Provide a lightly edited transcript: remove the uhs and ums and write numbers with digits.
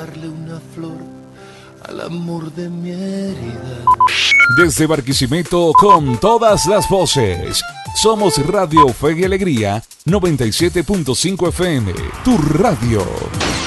darle una flor al amor de mi herida. Desde Barquisimeto con todas las voces. Somos Radio Fe y Alegría 97.5 FM, tu radio.